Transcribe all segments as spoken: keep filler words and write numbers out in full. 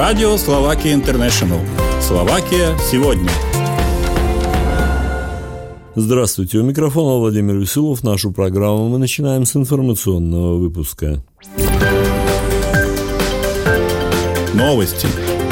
Радио Словакия Интернешнл. Словакия сегодня. Здравствуйте, у микрофона Владимир Веселов. Нашу программу мы начинаем с информационного выпуска. Новости.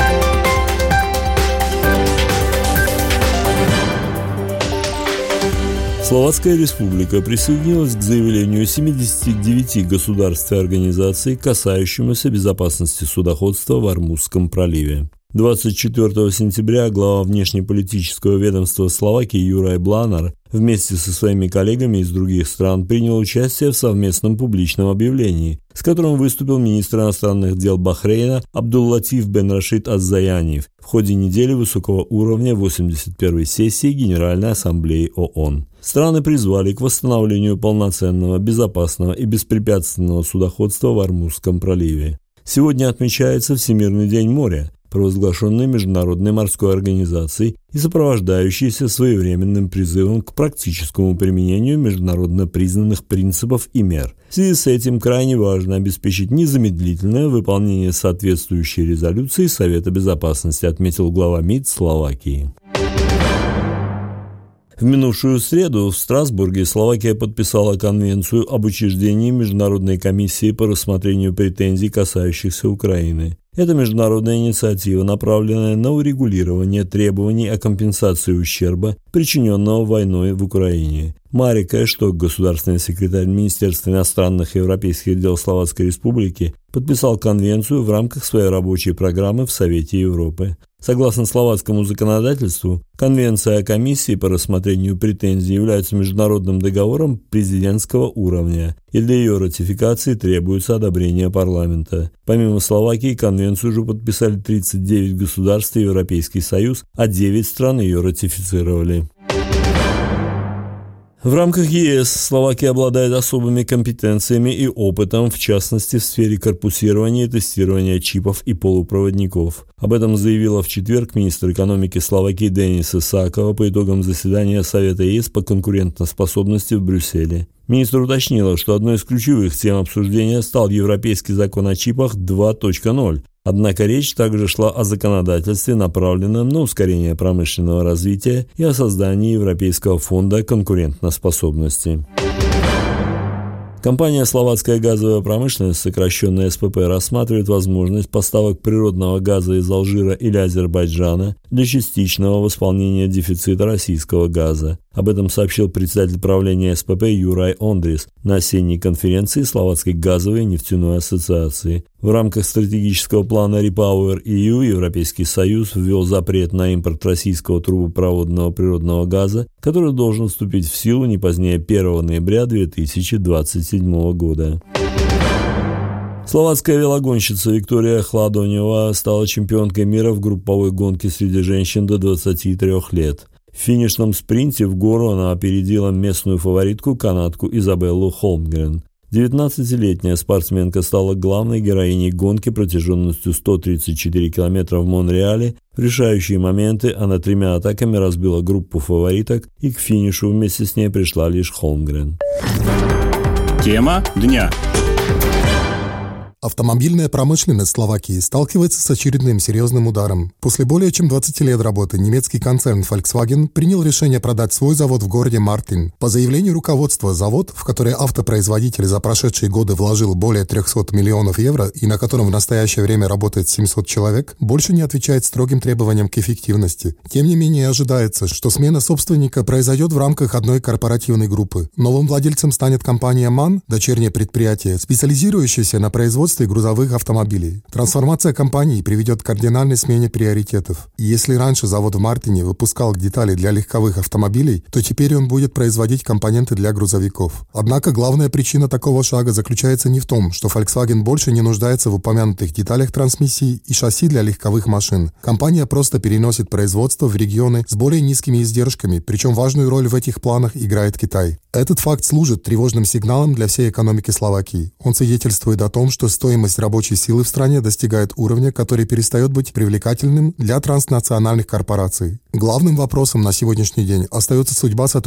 Словацкая Республика присоединилась к заявлению семидесяти девяти государств и организаций, касающемуся безопасности судоходства в Ормузском проливе. двадцать четвёртого сентября глава внешнеполитического ведомства Словакии Юрaj Blanár вместе со своими коллегами из других стран принял участие в совместном публичном объявлении, с которым выступил министр иностранных дел Бахрейна Абдул-Латиф бен Рашид аз-Заяниев в ходе недели высокого уровня восемьдесят первой сессии Генеральной Ассамблеи ООН. Страны призвали к восстановлению полноценного, безопасного и беспрепятственного судоходства в Ормузском проливе. Сегодня отмечается Всемирный день моря, провозглашенный Международной морской организацией и сопровождающийся своевременным призывом к практическому применению международно признанных принципов и мер. В связи с этим крайне важно обеспечить незамедлительное выполнение соответствующей резолюции Совета Безопасности, отметил глава МИД Словакии. В минувшую среду в Страсбурге Словакия подписала Конвенцию об учреждении Международной комиссии по рассмотрению претензий, касающихся Украины. Эта международная инициатива, направленная на урегулирование требований о компенсации ущерба, причиненного войной в Украине. Марик Эшток, государственный секретарь Министерства иностранных и европейских дел Словацкой Республики, подписал конвенцию в рамках своей рабочей программы в Совете Европы. Согласно словацкому законодательству, Конвенция о комиссии по рассмотрению претензий является международным договором президентского уровня, и для ее ратификации требуется одобрение парламента. Помимо Словакии, конвенцию уже подписали тридцать девять государств и Европейский Союз, а девять стран ее ратифицировали. В рамках ЕС Словакия обладает особыми компетенциями и опытом, в частности в сфере корпусирования и тестирования чипов и полупроводников. Об этом заявила в четверг министр экономики Словакии Денис Исакова по итогам заседания Совета ЕС по конкурентоспособности в Брюсселе. Министр уточнила, что одной из ключевых тем обсуждения стал Европейский закон о чипах два точка ноль. Однако речь также шла о законодательстве, направленном на ускорение промышленного развития и о создании Европейского фонда конкурентоспособности. Компания «Словацкая газовая промышленность», сокращенно эс пэ пэ, рассматривает возможность поставок природного газа из Алжира или Азербайджана для частичного восполнения дефицита российского газа. Об этом сообщил председатель правления эс пэ пэ Юрaj Ондрис на осенней конференции Словацкой газовой и нефтяной ассоциации. В рамках стратегического плана REPower и ю Европейский Союз ввел запрет на импорт российского трубопроводного природного газа, который должен вступить в силу не позднее первого ноября две тысячи двадцать седьмого года. Словацкая велогонщица Виктория Хладонева стала чемпионкой мира в групповой гонке среди женщин до двадцати трёх лет. В финишном спринте в гору она опередила местную фаворитку, канадку Изабеллу Холмгрен. девятнадцатилетняя спортсменка стала главной героиней гонки протяженностью сто тридцать четыре километра в Монреале. В решающие моменты она тремя атаками разбила группу фавориток, и к финишу вместе с ней пришла лишь Холмгрен. Тема дня. Автомобильная промышленность Словакии сталкивается с очередным серьезным ударом. После более чем двадцати лет работы немецкий концерн Volkswagen принял решение продать свой завод в городе Мартин. По заявлению руководства, завод, в который автопроизводитель за прошедшие годы вложил более трехсот миллионов евро и на котором в настоящее время работает семьсот человек, больше не отвечает строгим требованиям к эффективности. Тем не менее, ожидается, что смена собственника произойдет в рамках одной корпоративной группы. Новым владельцем станет компания MAN, дочернее предприятие, специализирующееся на производстве грузовых автомобилей. Трансформация компании приведет к кардинальной смене приоритетов. И если раньше завод в Мартине выпускал детали для легковых автомобилей, то теперь он будет производить компоненты для грузовиков. Однако главная причина такого шага заключается не в том, что Volkswagen больше не нуждается в упомянутых деталях трансмиссии и шасси для легковых машин. Компания просто переносит производство в регионы с более низкими издержками, причем важную роль в этих планах играет Китай. Этот факт служит тревожным сигналом для всей экономики Словакии. Он свидетельствует о том, что стоимость рабочей силы в стране достигает уровня, который перестает быть привлекательным для транснациональных корпораций. Главным вопросом на сегодняшний день остается судьба сотрудников